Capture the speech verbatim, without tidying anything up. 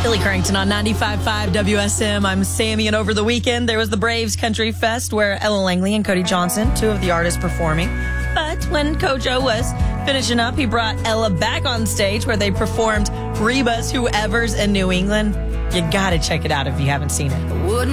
Billy Currington on ninety-five point five W S M. I'm Sammy, and over the weekend, there was the Braves Country Fest where Ella Langley and Cody Johnson, two of the artists performing. But when Kojo was finishing up, he brought Ella back on stage where they performed Reba's Whoever's in New England. You gotta check it out if you haven't seen it.